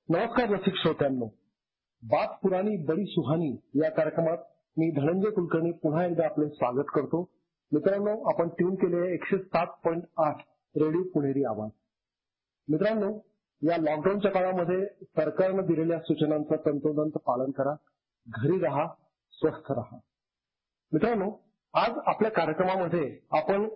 नमस्कार रसिक श्रोत्यांनो, बात पुरानी बडी सुहानी या कार्यक्रमात मी धनंजय कुलकर्णी पुन्हा एकदा आपले स्वागत करतो. मित्रांनो, आपण ट्यून केले 107.8 रेडिओ पुणेरी आवाज. मित्रांनो, या लॉकडाऊनच्या काळामध्ये सरकारनं दिलेल्या सूचनांचं तंतोतंत पालन करा, घरी राहा, स्वस्थ राहा. मित्रांनो, आज आपल्या कार्यक्रमामध्ये आपण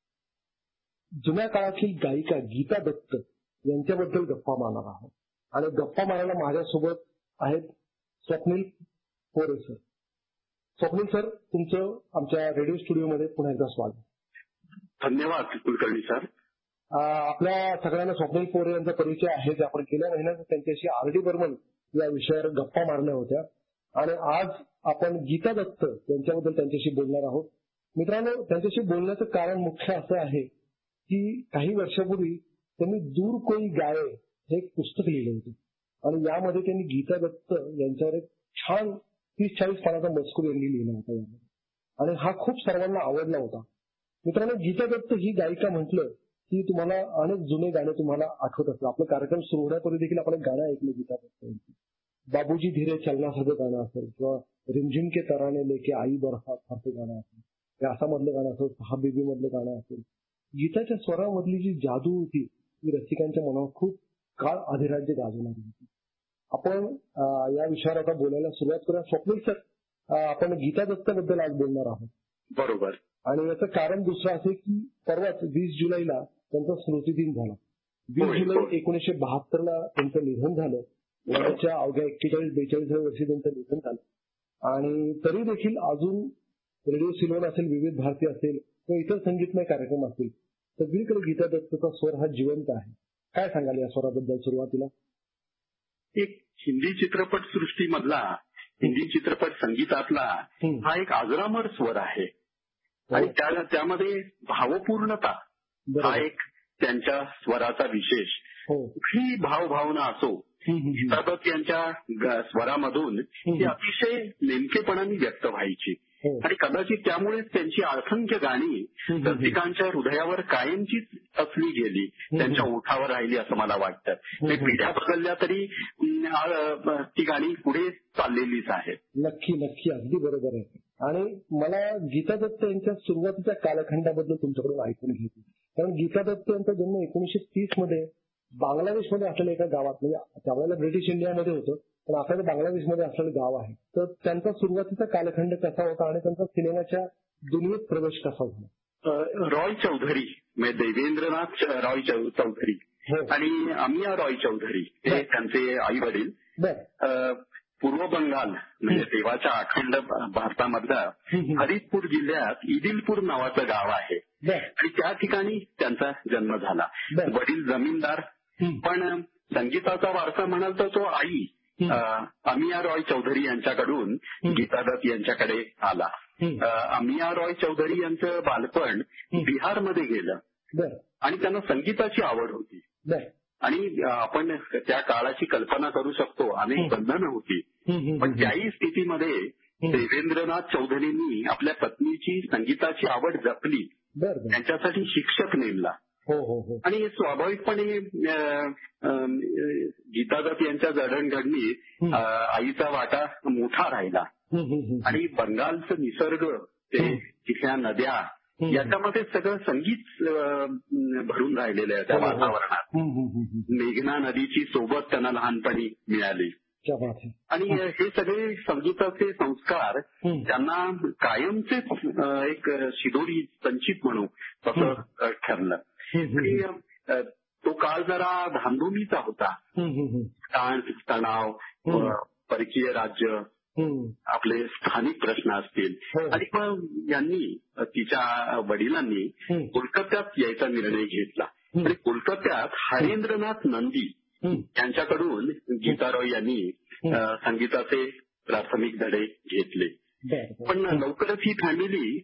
जुन्या काळातील गायिका गीता दत्त यांच्याबद्दल गप्पा मारणार आहोत. आणि गप्पा मारायला माझ्यासोबत आहेत स्वप्नील पोरे सर. स्वप्नील सर, तुमचं आमच्या रेडिओ स्टुडिओमध्ये पुन्हा एकदा स्वागत. धन्यवाद कुलकर्णी सर. आपल्या सगळ्यांना स्वप्नील पोरे यांचा परिचय आहे. आपण गेल्या महिन्यात त्यांच्याशी आर.डी. बर्मन या विषयावर गप्पा मारल्या होत्या आणि आज आपण गीता दत्त यांच्याबद्दल त्यांच्याशी बोलणार आहोत. मित्रांनो, त्यांच्याशी बोलण्याचं कारण मुख्य असं आहे की काही वर्षापूर्वी त्यांनी दूर कोई गाये हे एक पुस्तक लिहिलं होतं आणि यामध्ये त्यांनी गीता दत्त यांच्यावर एक छान 30-40 पानाचा मजकूर यांनी लिहिला होता आणि हा खूप सर्वांना आवडला होता. मित्रांनो, गीता दत्त ही गायिका म्हटलं की तुम्हाला अनेक जुने गाणे तुम्हाला आठवत असतात. आपला कार्यक्रम सुरू होण्यापूर्वी देखील आपण एक गाणं ऐकलं गीता दत्त यांचं, बाबूजी धीरे चलनासारखं गाणं असेल किंवा रिमझिम के तराने लेके आई बरसात सारखं गाणं असेल, हे आसामधलं गाणं असेल, सहाबीबी मधलं गाणं असेल. गीताच्या स्वरामधली जी जादू होती ती रसिकांच्या मनावर खूप काळ अधिराज्य गाजवणारी होती. आपण या विषयावर आता बोलायला सुरुवात करूया. स्वप्नील सर, आपण गीता दत्तबद्दल आज बोलणार आहोत. बरोबर. आणि याचं कारण दुसरं असे की परवाच 20 जुलैला त्यांचा स्मृतिदिन झाला. 20 जुलै 1972ला त्यांचं निधन झालं. वयाच्या अवघ्या 41-42 वर्षी त्यांचं निधन झालं आणि तरी देखील अजून रेडिओ सिलोन असेल, विविध भारती असेल किंवा इतर संगीतमय कार्यक्रम असतील, सगळीकडे गीता दत्तचा स्वर हा जिवंत आहे. काय सांगाल या स्वराबद्दल सुरुवातीला? एक हिंदी चित्रपट सृष्टीमधला, हिंदी चित्रपट संगीतातला हा एक अजरामर स्वर आहे आणि त्यामध्ये भावपूर्णता हा एक त्यांच्या स्वराचा विशेष. कुठलीही भावभावना असो, गीता दत्त यांच्या स्वरामधून ती अतिशय नेमकेपणाने व्यक्त व्हायची आणि कदाचित त्यामुळेच त्यांची असंख्य गाणी रसिकांच्या हृदयावर कायमचीच असली गेली, त्यांच्या ओठावर राहिली असं मला वाटतं. ते पिढ्या बदलल्या तरी ती गाणी पुढे चाललेलीच आहेत. नक्की नक्की, अगदी बरोबर आहे. आणि मला गीता दत्त यांच्या सुरुवातीच्या कालखंडाबद्दल तुमच्याकडून ऐकून घ्यायचं, कारण गीता दत्त यांचा जन्म 1930 मध्ये बांगलादेशमध्ये असलेल्या एका गावात, म्हणजे त्यावेळेला ब्रिटिश इंडियामध्ये होतं पण आता बांगलादेशमध्ये असलेलं गाव आहे. तर त्यांचा सुरुवातीचा कालखंड कसा होता आणि त्यांचा सिनेमाच्या दुनियेत प्रवेश कसा झाला? रॉय चौधरी म्हणजे देवेंद्रनाथ रॉय चौधरी आणि अमिया रॉय चौधरी हे त्यांचे आई वडील पूर्व बंगाल म्हणजे तेव्हाच्या अखंड भारतामधलं हरितपूर जिल्ह्यात इदिलपूर नावाचं गाव आहे आणि त्या ठिकाणी त्यांचा जन्म झाला. वडील जमीनदार, पण संगीताचा वारसा म्हणाल तर तो आई अमिया रॉय चौधरी यांच्याकडून गीता दत्त यांच्याकडे आला. अमिया रॉय चौधरी यांचं बालपण बिहारमध्ये गेलं आणि त्यांना संगीताची आवड होती आणि आपण त्या काळाची कल्पना करू शकतो, अनेक बंधनं होती. पण त्याही स्थितीमध्ये देवेंद्रनाथ चौधरींनी आपल्या पत्नीची संगीताची आवड जपली, त्यांच्यासाठी शिक्षक नेमला आणि स्वाभाविकपणे गीता दत्त यांच्या जडणघडणीत आईचा वाटा मोठा राहिला आणि बंगालचं निसर्ग, ते तिथल्या नद्या, याच्यामध्ये सगळं संगीत भरून राहिलेलं आहे त्या वातावरणात. मेघना नदीची सोबत त्यांना लहानपणी मिळाली आणि हे सगळे संगीताचे संस्कार त्यांना कायमचेच एक शिदोरी संचित म्हणू तसं ठरलं. तो काळ जरा धामधुमीचा होता. ताण तणाव, परकीय राज्य, आपले स्थानिक प्रश्न असतील आणि मग यांनी, तिच्या वडिलांनी कोलकात्यात यायचा निर्णय घेतला आणि कोलकात्यात हरेंद्रनाथ नंदी यांच्याकडून गीता रॉय यांनी संगीताचे प्राथमिक धडे घेतले. पण लवकरच ही फॅमिली